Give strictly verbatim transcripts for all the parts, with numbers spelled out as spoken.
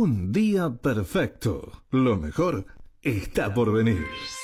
Un día perfecto. Lo mejor está por venir.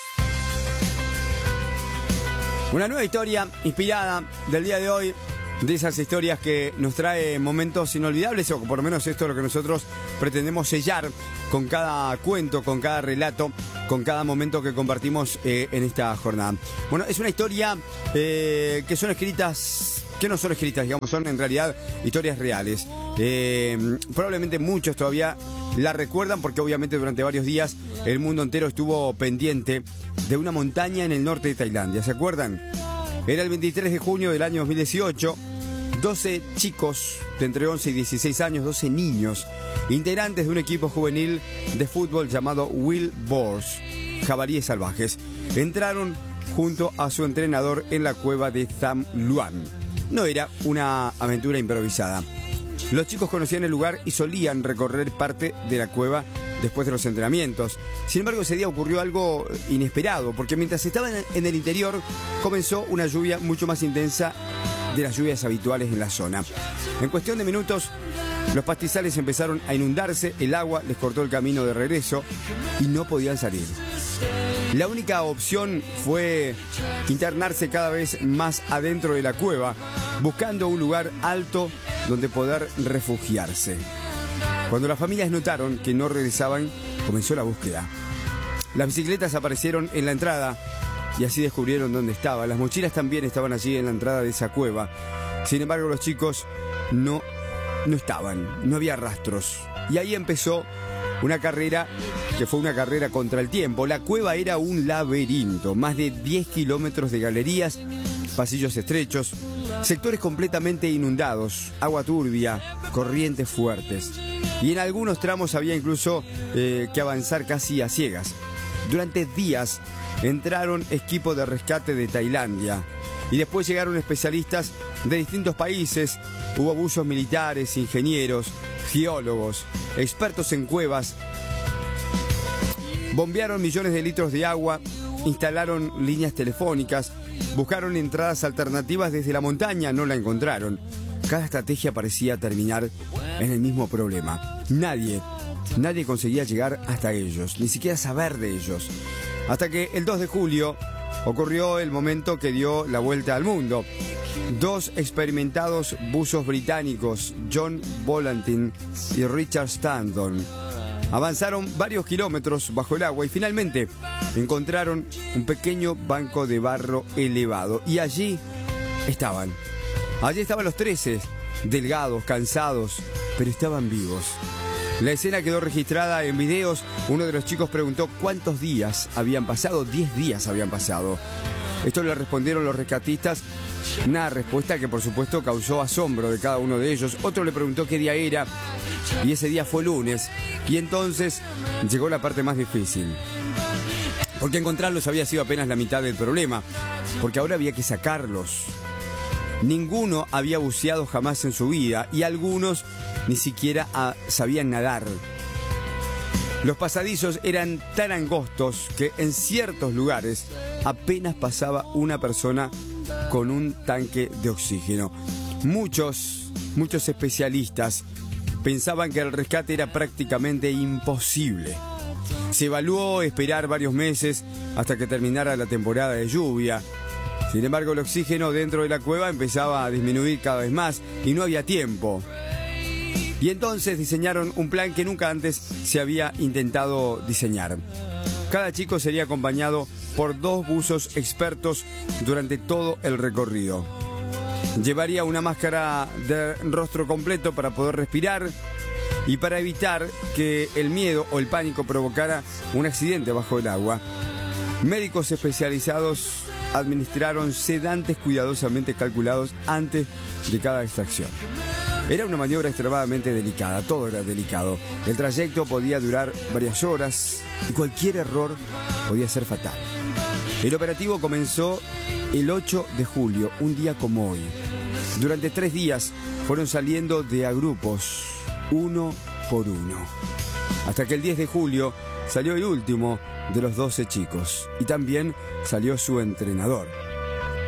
Una nueva historia inspirada del día de hoy, de esas historias que nos trae momentos inolvidables, o por lo menos esto es lo que nosotros pretendemos sellar con cada cuento, con cada relato, con cada momento que compartimos eh, en esta jornada. Bueno, es una historia eh, que son escritas, que no son escritas, digamos, son en realidad historias reales. Eh, probablemente muchos todavía la recuerdan porque obviamente durante varios días el mundo entero estuvo pendiente de una montaña en el norte de Tailandia. ¿Se acuerdan? Era el veintitrés de junio del año dos mil dieciocho. doce chicos de entre once y dieciséis años, doce niños, integrantes de un equipo juvenil de fútbol llamado Wild Boars, jabalíes salvajes, entraron junto a su entrenador en la cueva de Tham Luang. No era una aventura improvisada. Los chicos conocían el lugar y solían recorrer parte de la cueva después de los entrenamientos. Sin embargo, ese día ocurrió algo inesperado, porque mientras estaban en el interior comenzó una lluvia mucho más intensa de las lluvias habituales en la zona. En cuestión de minutos, los pastizales empezaron a inundarse, el agua les cortó el camino de regreso y no podían salir. La única opción fue internarse cada vez más adentro de la cueva, buscando un lugar alto donde poder refugiarse. Cuando las familias notaron que no regresaban, comenzó la búsqueda. Las bicicletas aparecieron en la entrada y así descubrieron dónde estaba. Las mochilas también estaban allí en la entrada de esa cueva. Sin embargo, los chicos no, no estaban, no había rastros. Y ahí empezó una carrera que fue una carrera contra el tiempo. La cueva era un laberinto, más de diez kilómetros de galerías, pasillos estrechos, sectores completamente inundados, agua turbia, corrientes fuertes. Y en algunos tramos había incluso eh, que avanzar casi a ciegas. Durante días entraron equipos de rescate de Tailandia y después llegaron especialistas de distintos países. Hubo buzos militares, ingenieros, geólogos, expertos en cuevas. Bombearon millones de litros de agua, instalaron líneas telefónicas, buscaron entradas alternativas desde la montaña, no la encontraron. Cada estrategia parecía terminar en el mismo problema. Nadie, nadie conseguía llegar hasta ellos, ni siquiera saber de ellos. Hasta que el dos de julio ocurrió el momento que dio la vuelta al mundo. Dos experimentados buzos británicos, John Volantin y Richard Stanton, avanzaron varios kilómetros bajo el agua y finalmente encontraron un pequeño banco de barro elevado. Y allí estaban. Allí estaban los trece, delgados, cansados, pero estaban vivos. La escena quedó registrada en videos. Uno de los chicos preguntó cuántos días habían pasado. Diez días habían pasado. Esto le respondieron los rescatistas. Una respuesta que por supuesto causó asombro de cada uno de ellos. Otro le preguntó qué día era y ese día fue lunes. Y entonces llegó la parte más difícil. Porque encontrarlos había sido apenas la mitad del problema. Porque ahora había que sacarlos. Ninguno había buceado jamás en su vida y algunos ni siquiera ah, sabían nadar. Los pasadizos eran tan angostos que en ciertos lugares apenas pasaba una persona con un tanque de oxígeno. Muchos, muchos especialistas pensaban que el rescate era prácticamente imposible. Se evaluó esperar varios meses hasta que terminara la temporada de lluvia. Sin embargo, el oxígeno dentro de la cueva empezaba a disminuir cada vez más y no había tiempo. Y entonces diseñaron un plan que nunca antes se había intentado diseñar. Cada chico sería acompañado por dos buzos expertos durante todo el recorrido. Llevaría una máscara de rostro completo para poder respirar y para evitar que el miedo o el pánico provocara un accidente bajo el agua. Médicos especializados administraron sedantes cuidadosamente calculados antes de cada extracción. Era una maniobra extremadamente delicada, todo era delicado. El trayecto podía durar varias horas y cualquier error podía ser fatal. El operativo comenzó el ocho de julio, un día como hoy. Durante tres días fueron saliendo de a grupos, uno por uno. Hasta que el diez de julio salió el último de los doce chicos y también salió su entrenador.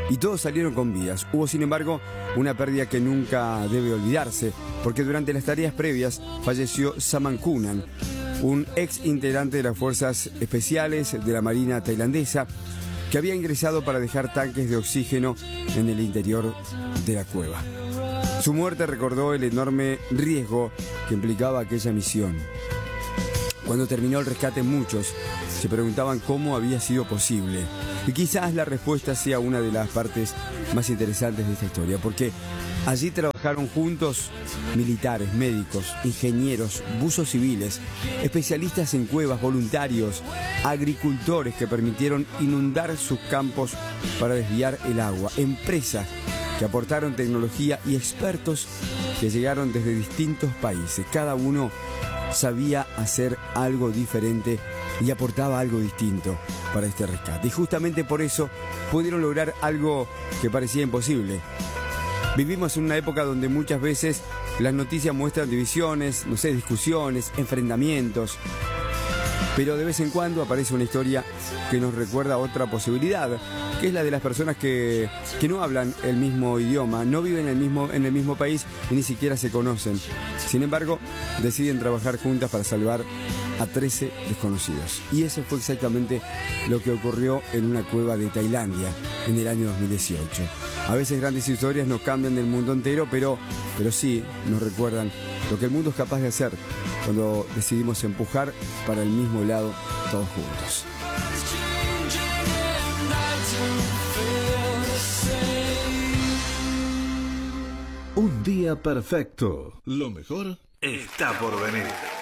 y todos salieron con vidas. Hubo, sin embargo, una pérdida que nunca debe olvidarse, porque durante las tareas previas falleció Saman Kunan, un ex integrante de las fuerzas especiales de la Marina tailandesa, que había ingresado para dejar tanques de oxígeno en el interior de la cueva. Su muerte recordó el enorme riesgo que implicaba aquella misión. Cuando terminó el rescate, muchos se preguntaban cómo había sido posible. Y quizás la respuesta sea una de las partes más interesantes de esta historia, porque allí trabajaron juntos militares, médicos, ingenieros, buzos civiles, especialistas en cuevas, voluntarios, agricultores que permitieron inundar sus campos para desviar el agua, empresas que aportaron tecnología y expertos que llegaron desde distintos países. Cada uno sabía hacer algo diferente y aportaba algo distinto para este rescate. Y justamente por eso pudieron lograr algo que parecía imposible. Vivimos en una época donde muchas veces las noticias muestran divisiones, no sé, discusiones, enfrentamientos. Pero de vez en cuando aparece una historia que nos recuerda otra posibilidad, que es la de las personas que, que no hablan el mismo idioma, no viven en el mismo, en el mismo país y ni siquiera se conocen. Sin embargo, deciden trabajar juntas para salvar a trece desconocidos. Y eso fue exactamente lo que ocurrió en una cueva de Tailandia en el año dos mil dieciocho. A veces grandes historias nos cambian del mundo entero, pero, pero sí nos recuerdan lo que el mundo es capaz de hacer cuando decidimos empujar para el mismo lado todos juntos. Un día perfecto. Lo mejor está por venir.